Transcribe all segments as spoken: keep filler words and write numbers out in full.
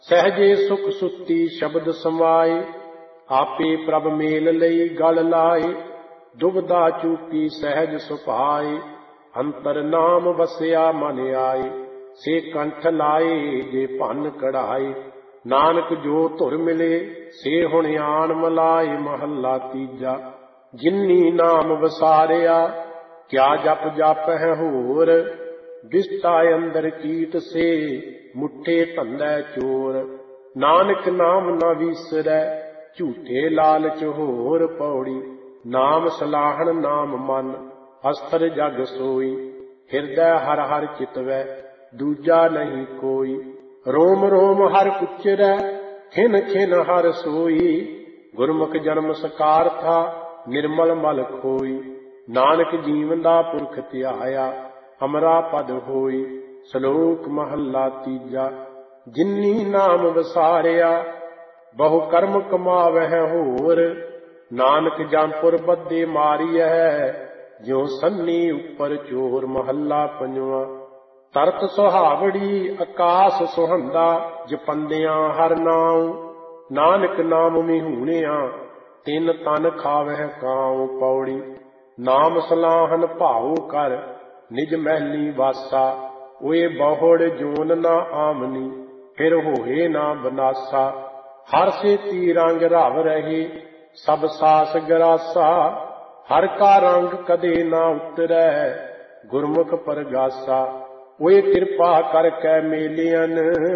सहजे सुख सुती शब्द समाए, आपे प्रभ मेल लई गल लाए। दुबदा चूकी सहज सुभाए, अंतर नाम वसिया मन आए। से कंठ लाए जे भन कढ़ाए, नानक जो धुर मिले से हुण आन मलाए। महला तीजा। जिन्नी नाम वसारिया, क्या जप जप है होर। दिसता अंदर कीट से, मुठे धंधै चोर। नानक नाम न विसरै, झूठे लालच होर। पौड़ी। नाम सलाहन नाम मन, अस्तर जग सोई। हिरदै हर हर चितवै, दूजा नहीं कोई। रोम रोम हर उच्चरै, खिन खिन हर सोई। गुरमुख जन्म सकार था, निर्मल मल खोई। नानक जीवन दा पुरख ध्याया, अमरा पद होई। सलोक महला तीजा। जिन्नी नाम वसारिया, बहु कर्म कमावह होर। नानक जमपुर बद्दे मारियह, ज्यों सन्नी उपर चोर। महला पंजवा। तरत सुहावड़ी आकाश सुहंदा, जपंदियां हर नाम। नानक नाम मिहूणिया, तिन तन खावह काऊ। पौड़ी। नाम सलाहन भाऊ कर, निज महली वासा। ओए बहुड़ जोन ना आमनी, फिर होए ना बनासा। हर से ती रंग रव रहे, सब सास गरासा। हर का रंग कदे ना उतरै, गुरमुख परगासा। ओए कृपा करकै मेलियन,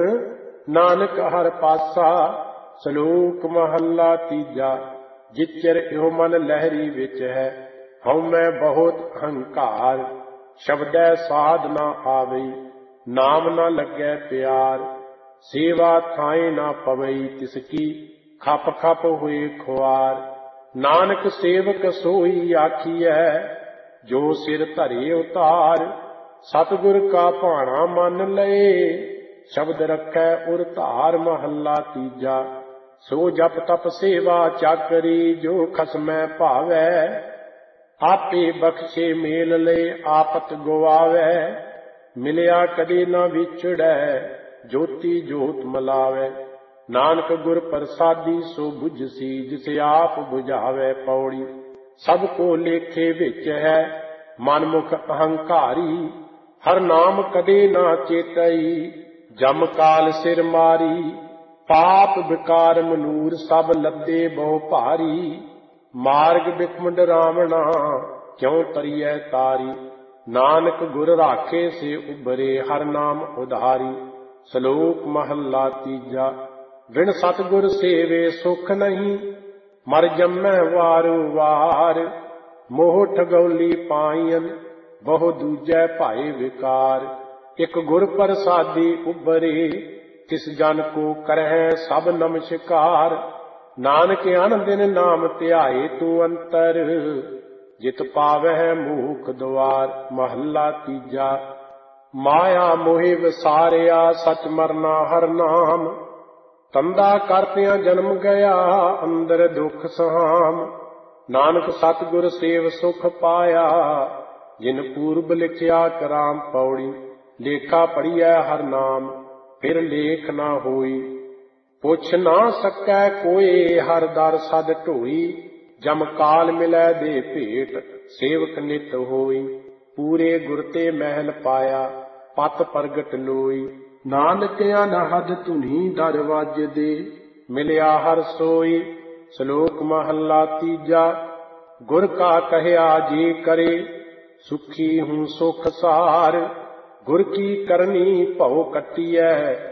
नानक हर पासा। सलोक महला तीजा। जिचर इहो मन लहरी विच है, हਉ मैं बहुत अहंकार। शब्दै साध ना आवई, नाम ना लगै प्यार। सेवा थाए ना पवई तिसकी, खप खप हुए खुआर। नानक सेवक सोई आखियै, जो सिर धरे उतार। सतगुर का भाणा मन लए, शब्द रखै उर धार। महला तीजा। सो जप तप सेवा चाकरी, जो खसमै भावै। आपे बख्शे मेल लए, आपत गवावै। मिलिया कदे न विछड़ै, ज्योति जोत मलावै। नानक गुर प्रसादी सो बुझसी, जिसे आप बुझावै। पौड़ी। सब को लेखे विच है, मनमुख अहंकारी। हर नाम कदे न चेतई, जम काल सिर मारी। पाप विकार मनूर, सब लद्दे बहु भारी। मार्ग बिखमड रावणा, क्यों तरियै तारी। नानक गुर राखे से उबरे, हर नाम उधारी। सलोक महला तीजा। बिन सतगुर सेवे सुख नहीं, मर जम्मै वारो वार। मोह ठगौली पाईयन, बहु दूजै भाए विकार। एक गुर प्रसादी उबरे, तिस जन को करਹਿ सब नमस्कार। नानक अन दिन नाम ध्याए तू अंतर, जित पावह मूख द्वार। महला तीजा। माया मोहि विसारिया, सच मरना हर नाम। तंदा करतियां जन्म गया, अंदर दुख सहाम। नानक सतगुर सेव सुख पाया, जिन पूर्व लिखिया कराम। पौड़ी। लेखा पढ़िया हर नाम, फिर लेख ना होई। पुछ ना सकै कोई, हर दर सद ढोई। जम काल मिलै दे भेट, सेवक नित होई। पूरे गुर ते महल पाया, पत प्रगट लोई। नानक अनहद धुनी दरवाज दे, मिलिया हर सोई। सलोक महला तीजा। गुर का कहया जे करे, सुखी हूँ सुख सार। गुर की करनी भउ कटियै,